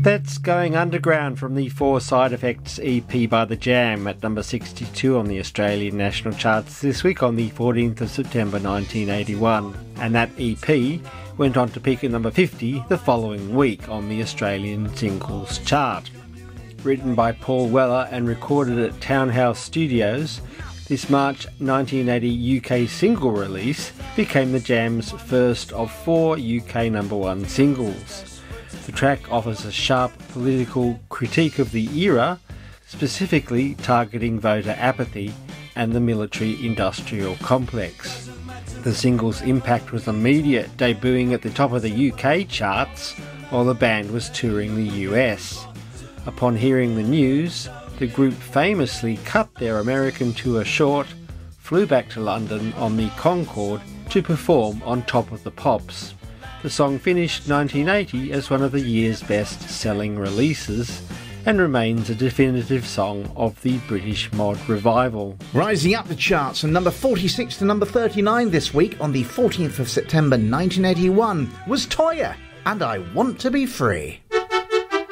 That's Going Underground from the Four Side Effects EP by The Jam at number 62 on the Australian national charts this week on the 14th of September 1981. And that EP went on to peak at number 50 the following week on the Australian singles chart. Written by Paul Weller and recorded at Townhouse Studios, this March 1980 UK single release became The Jam's first of 4 UK number one singles. The track offers a sharp political critique of the era, specifically targeting voter apathy and the military-industrial complex. The single's impact was immediate, debuting at the top of the UK charts while the band was touring the US. Upon hearing the news, the group famously cut their American tour short, flew back to London on the Concorde to perform on Top of the Pops. The song finished 1980 as one of the year's best-selling releases and remains a definitive song of the British mod revival. Rising up the charts from number 46 to number 39 this week on the 14th of September 1981 was Toyah and I Want to Be Free.